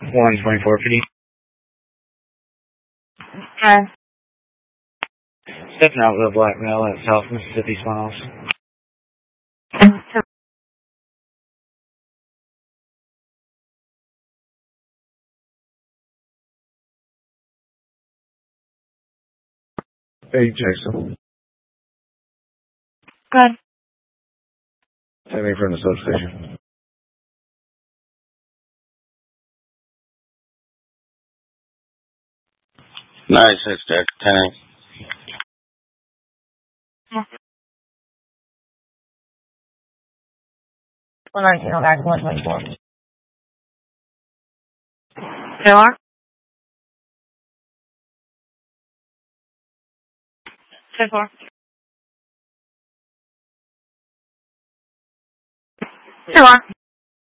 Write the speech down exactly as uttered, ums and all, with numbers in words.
one twenty-four fifty. Okay. Stepping out with a black male at South Mississippi Smiles. Hey, Jackson. Good. Take me from the substation. ninety-six, Jack. ten eight. Yeah. one nineteen, I'll back one twenty-four. You are? ten four. You are?